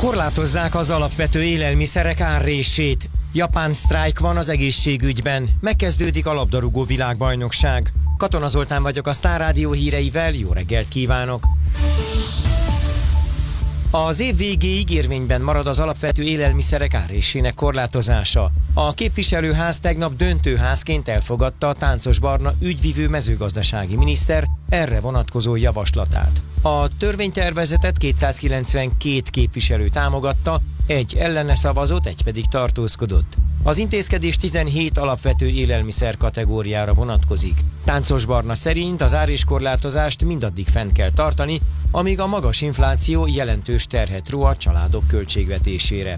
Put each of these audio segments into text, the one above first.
Korlátozzák az alapvető élelmiszerek árrését. Japán sztrájk van az egészségügyben. Megkezdődik a labdarúgó világbajnokság. Katona Zoltán vagyok a Sztár Rádió híreivel, jó reggelt kívánok! Az év végéig érvényben marad az alapvető élelmiszerek árrésének korlátozása. A képviselőház tegnap döntőházként elfogadta a Táncos Barna ügyvivő mezőgazdasági miniszter erre vonatkozó javaslatát. A törvénytervezetet 292 képviselő támogatta, egy ellene szavazott, egy pedig tartózkodott. Az intézkedés 17 alapvető élelmiszer kategóriára vonatkozik. Táncos Barna szerint az áréskorlátozást mindaddig fenn kell tartani, amíg a magas infláció jelentős terhet ró a családok költségvetésére.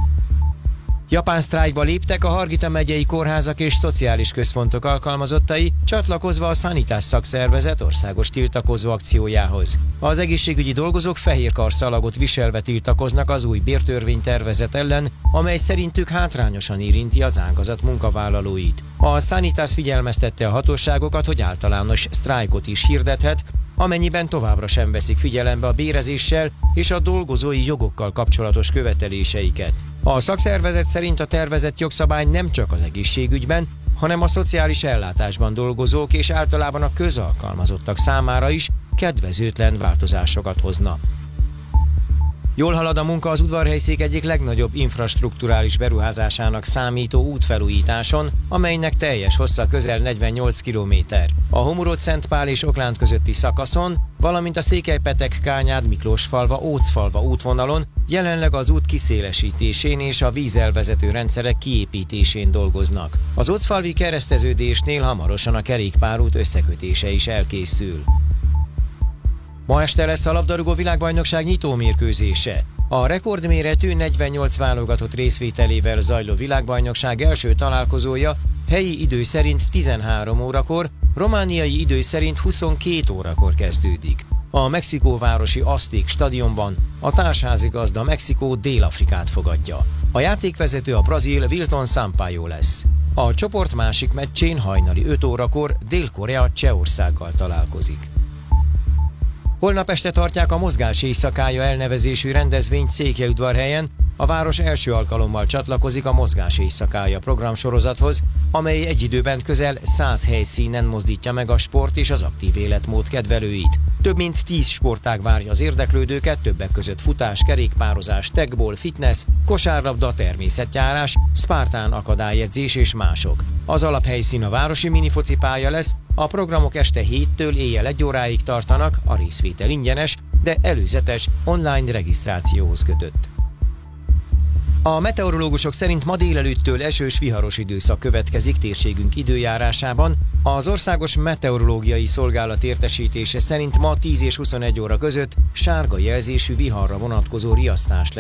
Japán sztrájkba léptek a Hargita megyei kórházak és szociális központok alkalmazottai, csatlakozva a Sanitas szakszervezet országos tiltakozó akciójához. Az egészségügyi dolgozók fehér karszalagot viselve tiltakoznak az új bértörvénytervezet ellen, amely szerintük hátrányosan érinti az ágazat munkavállalóit. A Sanitas figyelmeztette a hatóságokat, hogy általános sztrájkot is hirdethet, amennyiben továbbra sem veszik figyelembe a bérezéssel és a dolgozói jogokkal kapcsolatos követeléseiket. A szakszervezet szerint a tervezett jogszabály nem csak az egészségügyben, hanem a szociális ellátásban dolgozók és általában a közalkalmazottak számára is kedvezőtlen változásokat hozna. Jól halad a munka az udvarhelyszék egyik legnagyobb infrastrukturális beruházásának számító útfelújításon, amelynek teljes hossza közel 48 km. A Homurod-Szentpál és Oklánd közötti szakaszon, valamint a Székelypetek-Kányád Miklósfalva Ócfalva útvonalon jelenleg az út kiszélesítésén és a vízelvezető rendszerek kiépítésén dolgoznak. Az ócfalvi kereszteződésnél hamarosan a kerékpárút összekötése is elkészül. Ma este lesz a labdarúgó világbajnokság nyitómérkőzése. A rekordméretű 48 válogatott részvételével zajló világbajnokság első találkozója helyi idő szerint 13 órakor, romániai idő szerint 22 órakor kezdődik. A mexikóvárosi Azték stadionban a társházigazda Mexikó Dél-Afrikát fogadja. A játékvezető a brazil Wilton Sampaio lesz. A csoport másik meccsén hajnali 5 órakor Dél-Korea Csehországgal találkozik. Holnap este tartják a Mozgás éjszakája elnevezésű rendezvényt Székelyudvarhelyen. A város első alkalommal csatlakozik a Mozgás éjszakája programsorozathoz, amely egy időben közel 100 helyszínen mozdítja meg a sport és az aktív életmód kedvelőit. Több mint 10 sportág várja az érdeklődőket, többek között futás, kerékpározás, tagball, fitness, kosárlabda, természetjárás, szpartán akadályedzés és mások. Az alaphelyszín a városi minifocipálya lesz, a programok este 7-től éjjel 1 óráig tartanak, a részvétel ingyenes, de előzetes online regisztrációhoz kötött. A meteorológusok szerint ma délelőttől esős, viharos időszak következik térségünk időjárásában. Az Országos Meteorológiai Szolgálat értesítése szerint ma 10 és 21 óra között sárga jelzésű viharra vonatkozó riasztás lesz